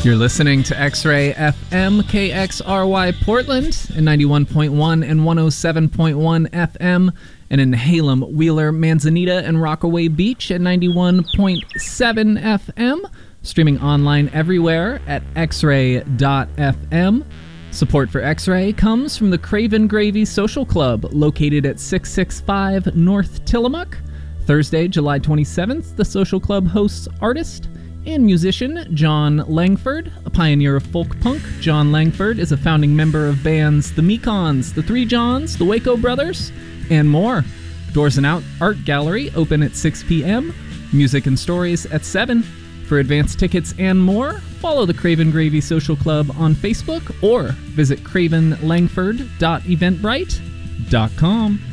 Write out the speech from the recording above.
You're listening to X-Ray FM, KXRY Portland at 91.1 and 107.1 FM, and in Halem, Wheeler, Manzanita, and Rockaway Beach at 91.7 FM. Streaming online everywhere at xray.fm. Support for X-Ray comes from the Craven Gravy Social Club, located at 665 North Tillamook. Thursday, July 27th, the social club hosts artist and musician John Langford, a pioneer of folk punk. John Langford is a founding member of bands The Mekons, The Three Johns, The Waco Brothers, and more. Doors and Art Gallery open at 6 p.m. Music and Stories at 7. For advance tickets and more, follow the Craven Gravy Social Club on Facebook or visit cravenlangford.eventbrite.com.